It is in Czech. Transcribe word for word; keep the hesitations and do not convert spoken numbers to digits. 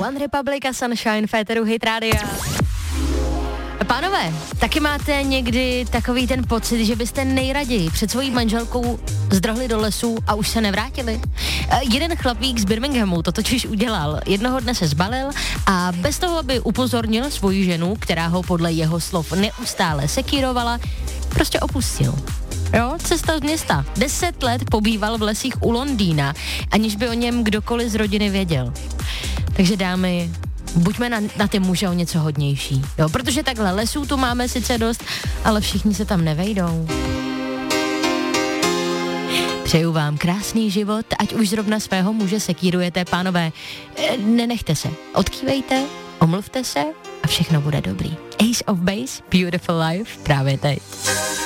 One Republic a Sunshine, Féteru Hit Rádia. Pánové, taky máte někdy takový ten pocit, že byste nejraději před svojí manželkou zdrhli do lesu a už se nevrátili? E, jeden chlapík z Birminghamu to totiž udělal. Jednoho dne se zbalil a bez toho, aby upozornil svoji ženu, která ho podle jeho slov neustále sekírovala, prostě opustil. Jo, cesta z města. Deset let pobýval v lesích u Londýna, aniž by o něm kdokoliv z rodiny věděl. Takže dámy, buďme na, na ty muže o něco hodnější. Jo, protože takhle lesů tu máme sice dost, ale všichni se tam nevejdou. Přeju vám krásný život, ať už zrovna svého muže sekírujete, pánové. Nenechte se, odkývejte, omluvte se a všechno bude dobrý. Ace of Base, Beautiful Life, právě teď.